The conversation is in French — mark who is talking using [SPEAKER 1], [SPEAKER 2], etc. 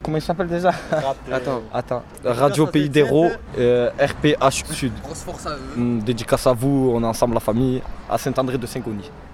[SPEAKER 1] comment il s'appelle déjà? Attends. Radio
[SPEAKER 2] ça
[SPEAKER 1] Pays
[SPEAKER 2] fait
[SPEAKER 1] d'Hérault, RPH Sud.
[SPEAKER 3] Grosse force à eux.
[SPEAKER 1] Dédicace à vous, on est ensemble la famille, à Saint-André de Saint-Cony.